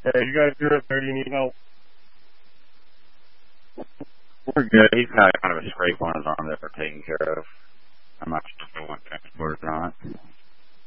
Hey, you guys good? Do you need help? We're good. He's got kind of a scrape on his arm that we're taking care of. I'm not sure what transport